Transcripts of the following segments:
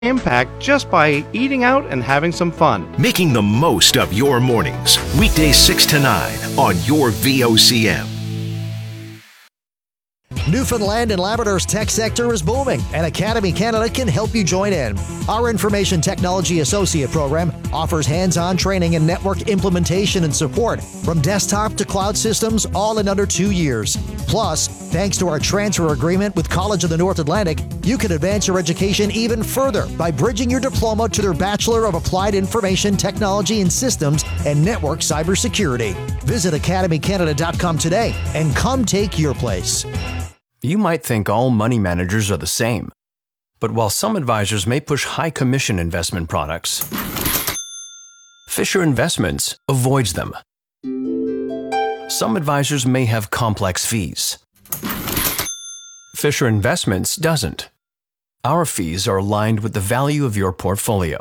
impact just by eating out and having some fun. Making the most of your mornings. Weekdays 6 to 9 on your VOCM. Newfoundland and Labrador's tech sector is booming, and Academy Canada can help you join in. Our Information Technology Associate program offers hands-on training in network implementation and support, from desktop to cloud systems, all in under 2 years. Plus, thanks to our transfer agreement with College of the North Atlantic, you can advance your education even further by bridging your diploma to their Bachelor of Applied Information Technology in Systems and Network Cybersecurity. Visit academycanada.com today and come take your place. You might think all money managers are the same. But while some advisors may push high commission investment products, Fisher Investments avoids them. Some advisors may have complex fees. Fisher Investments doesn't. Our fees are aligned with the value of your portfolio.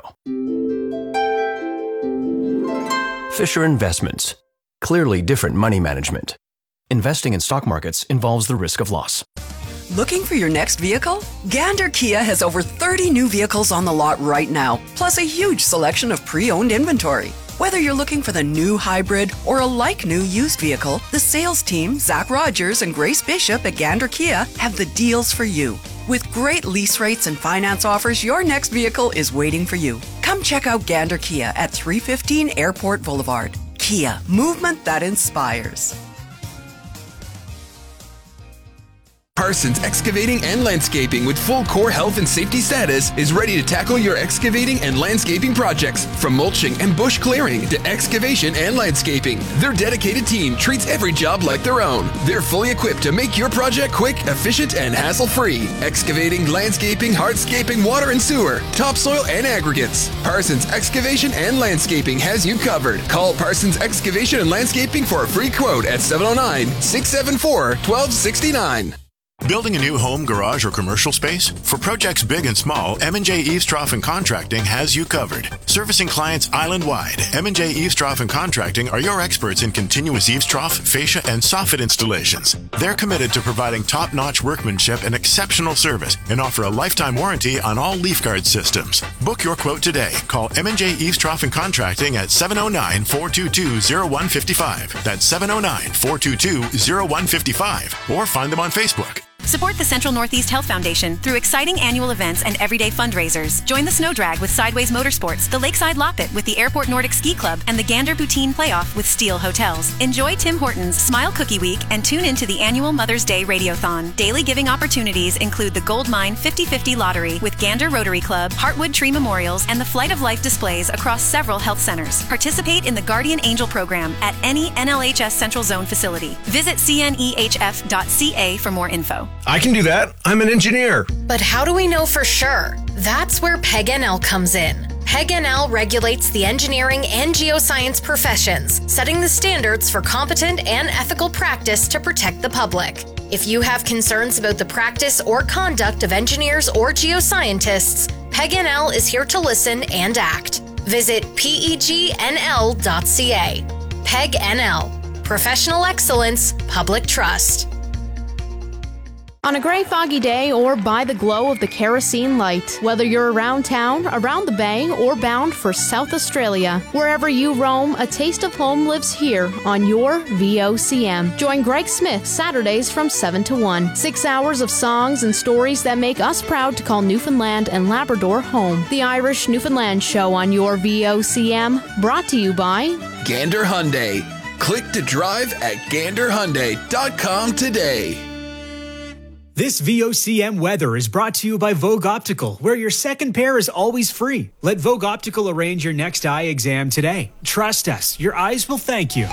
Fisher Investments. Clearly different money management. Investing in stock markets involves the risk of loss. Looking for your next vehicle? Gander Kia has over 30 new vehicles on the lot right now, plus a huge selection of pre-owned inventory. Whether you're looking for the new hybrid or a like-new used vehicle, the sales team, Zach Rogers and Grace Bishop at Gander Kia, have the deals for you. With great lease rates and finance offers, your next vehicle is waiting for you. Come check out Gander Kia at 315 Airport Boulevard. Kia, movement that inspires. Parsons Excavating and Landscaping, with full core health and safety status, is ready to tackle your excavating and landscaping projects. From mulching and bush clearing to excavation and landscaping, their dedicated team treats every job like their own. They're fully equipped to make your project quick, efficient, and hassle-free. Excavating, landscaping, hardscaping, water and sewer, topsoil, and aggregates. Parsons Excavation and Landscaping has you covered. Call Parsons Excavation and Landscaping for a free quote at 709-674-1269. Building a new home, garage, or commercial space? For projects big and small, M&J Eavestrough and Contracting has you covered. Servicing clients island-wide, M&J Eavestrough and Contracting are your experts in continuous eavestrough, fascia, and soffit installations. They're committed to providing top-notch workmanship and exceptional service and offer a lifetime warranty on all leaf guard systems. Book your quote today. Call M&J Eavestrough and Contracting at 709-422-0155. That's 709-422-0155. Or find them on Facebook. Support the Central Northeast Health Foundation through exciting annual events and everyday fundraisers. Join the Snow Drag with Sideways Motorsports, the Lakeside Loppet with the Airport Nordic Ski Club, and the Gander Poutine Playoff with Steel Hotels. Enjoy Tim Hortons Smile Cookie Week and tune into the annual Mother's Day Radiothon. Daily giving opportunities include the Gold Mine 50/50 Lottery with Gander Rotary Club, Heartwood Tree Memorials, and the Flight of Life displays across several health centers. Participate in the Guardian Angel program at any NLHS Central Zone facility. Visit cnehf.ca for more info. I can do that. I'm an engineer. But how do we know for sure? That's where PEG-NL comes in. PEG-NL regulates the engineering and geoscience professions, setting the standards for competent and ethical practice to protect the public. If you have concerns about the practice or conduct of engineers or geoscientists, PEG-NL is here to listen and act. Visit pegnl.ca. PEG-NL. Professional excellence, public trust. On a grey foggy day or by the glow of the kerosene light, whether you're around town, around the bay, or bound for South Australia, wherever you roam, a taste of home lives here on your VOCM. Join Greg Smith Saturdays from 7 to 1. 6 hours of songs and stories that make us proud to call Newfoundland and Labrador home. The Irish Newfoundland Show on your VOCM, brought to you by Gander Hyundai. Click to drive at ganderhyundai.com today. This VOCM weather is brought to you by Vogue Optical, where your second pair is always free. Let Vogue Optical arrange your next eye exam today. Trust us, your eyes will thank you.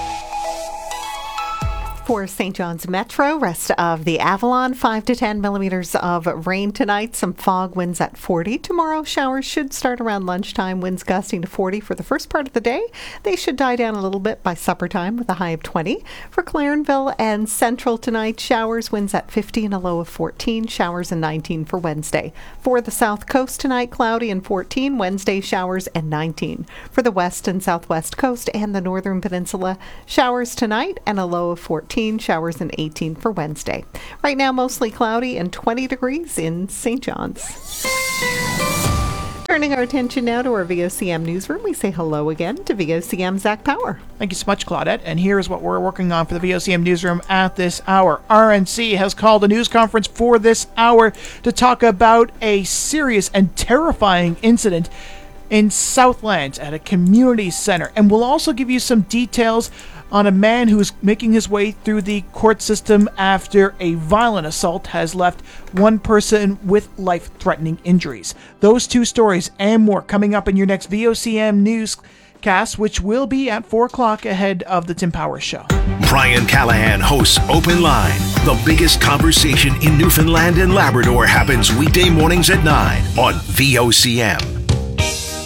For St. John's Metro, rest of the Avalon, 5 to 10 millimeters of rain tonight. Some fog, winds at 40. Tomorrow, showers should start around lunchtime. Winds gusting to 40 for the first part of the day. They should die down a little bit by supper time with a high of 20. For Clarenville and Central tonight, showers, winds at 50 and a low of 14. Showers and 19 for Wednesday. For the South Coast tonight, cloudy and 14. Wednesday, showers and 19. For the West and Southwest Coast and the Northern Peninsula, showers tonight and a low of 14. Showers and 18 for Wednesday. Right now, mostly cloudy and 20 degrees in St. John's. Turning our attention now to our VOCM newsroom, we say hello again to VOCM Zach Power. Thank you so much, Claudette. And here's what we're working on for the VOCM newsroom at this hour. RNC has called a news conference for this hour to talk about a serious and terrifying incident in Southlands at a community center. And we'll also give you some details on a man who is making his way through the court system after a violent assault has left one person with life-threatening injuries. Those two stories and more coming up in your next VOCM newscast, which will be at 4 o'clock ahead of the Tim Powers Show. Brian Callahan hosts Open Line. The biggest conversation in Newfoundland and Labrador happens weekday mornings at 9 on VOCM.